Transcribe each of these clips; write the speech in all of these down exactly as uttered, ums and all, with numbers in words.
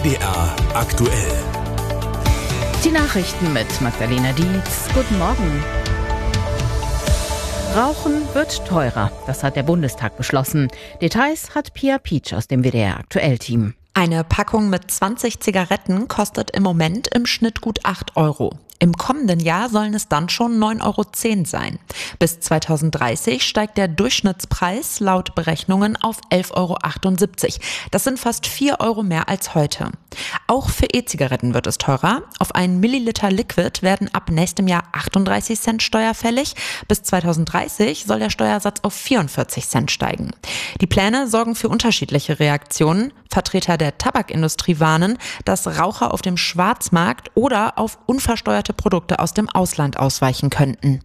W D R aktuell. Die Nachrichten mit Magdalena Dietz. Guten Morgen. Rauchen wird teurer. Das hat der Bundestag beschlossen. Details hat Pia Pietsch aus dem W D R Aktuell-Team. Eine Packung mit zwanzig Zigaretten kostet im Moment im Schnitt gut acht Euro. Im kommenden Jahr sollen es dann schon neun Euro zehn sein. Bis zweitausenddreißig steigt der Durchschnittspreis laut Berechnungen auf elf Euro achtundsiebzig. Das sind fast vier Euro mehr als heute. Auch für E-Zigaretten wird es teurer. Auf einen Milliliter Liquid werden ab nächstem Jahr achtunddreißig Cent Steuer fällig. Bis zweitausenddreißig soll der Steuersatz auf vierundvierzig Cent steigen. Die Pläne sorgen für unterschiedliche Reaktionen. Vertreter der Tabakindustrie warnen, dass Raucher auf dem Schwarzmarkt oder auf unversteuerte Produkte aus dem Ausland ausweichen könnten.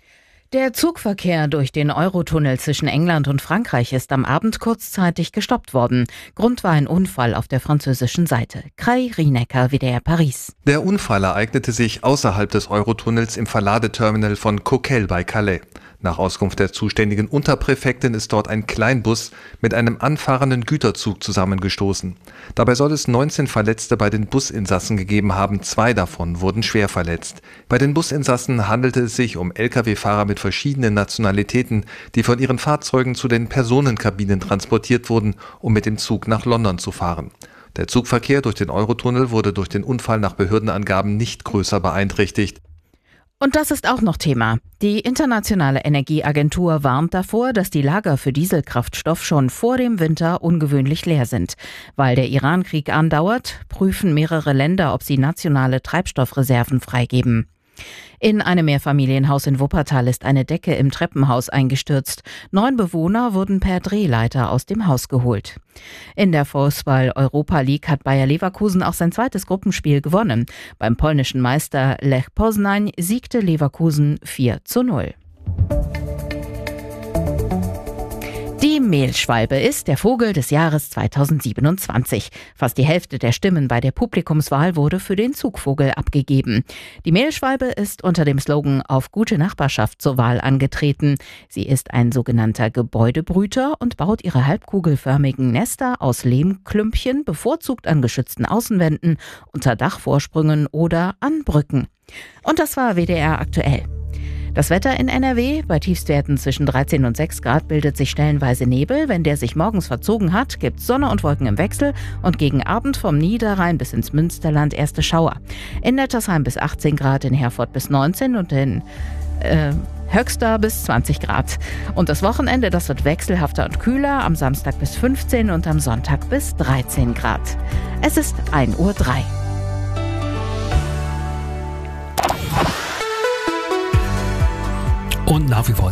Der Zugverkehr durch den Eurotunnel zwischen England und Frankreich ist am Abend kurzzeitig gestoppt worden. Grund war ein Unfall auf der französischen Seite. Kai Rienecker, W D R Paris. Der Unfall ereignete sich außerhalb des Eurotunnels im Verladeterminal von Coquelles bei Calais. Nach Auskunft der zuständigen Unterpräfektin ist dort ein Kleinbus mit einem anfahrenden Güterzug zusammengestoßen. Dabei soll es neunzehn Verletzte bei den Businsassen gegeben haben, zwei davon wurden schwer verletzt. Bei den Businsassen handelte es sich um L K W-Fahrer mit verschiedenen Nationalitäten, die von ihren Fahrzeugen zu den Personenkabinen transportiert wurden, um mit dem Zug nach London zu fahren. Der Zugverkehr durch den Eurotunnel wurde durch den Unfall nach Behördenangaben nicht größer beeinträchtigt. Und das ist auch noch Thema. Die Internationale Energieagentur warnt davor, dass die Lager für Dieselkraftstoff schon vor dem Winter ungewöhnlich leer sind. Weil der Iran-Krieg andauert, prüfen mehrere Länder, ob sie nationale Treibstoffreserven freigeben. In einem Mehrfamilienhaus in Wuppertal ist eine Decke im Treppenhaus eingestürzt. Neun Bewohner wurden per Drehleiter aus dem Haus geholt. In der Fußball-Europa League hat Bayer Leverkusen auch sein zweites Gruppenspiel gewonnen. Beim polnischen Meister Lech Poznań siegte Leverkusen vier zu null. Die Mehlschwalbe ist der Vogel des Jahres zweitausendsiebenundzwanzig. Fast die Hälfte der Stimmen bei der Publikumswahl wurde für den Zugvogel abgegeben. Die Mehlschwalbe ist unter dem Slogan „Auf gute Nachbarschaft" zur Wahl angetreten. Sie ist ein sogenannter Gebäudebrüter und baut ihre halbkugelförmigen Nester aus Lehmklümpchen bevorzugt an geschützten Außenwänden, unter Dachvorsprüngen oder an Brücken. Und das war W D R aktuell. Das Wetter in N R W: bei Tiefstwerten zwischen dreizehn und sechs Grad bildet sich stellenweise Nebel. Wenn der sich morgens verzogen hat, gibt's Sonne und Wolken im Wechsel und gegen Abend vom Niederrhein bis ins Münsterland erste Schauer. In Nettersheim bis achtzehn Grad, in Herford bis neunzehn und in äh, Höxter bis zwanzig Grad. Und das Wochenende, das wird wechselhafter und kühler, am Samstag bis fünfzehn und am Sonntag bis dreizehn Grad. Es ist ein Uhr drei. Und nach wie vor